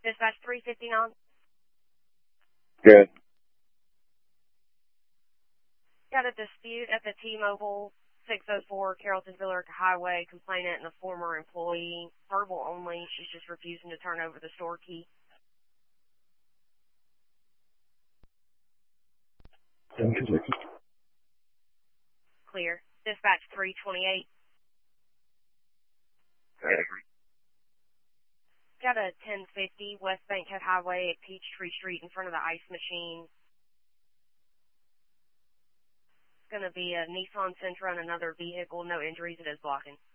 Dispatch 359. Good. Got a dispute at the T-Mobile 604 Carrollton Villarica Highway. Complainant and a former employee. Verbal only. She's just refusing to turn over the store key. Clear. Dispatch 328. Got a 1050 West Bankhead Highway at Peachtree Street in front of the ice machine. It's going to be a Nissan Sentra and another vehicle. No injuries. It is blocking.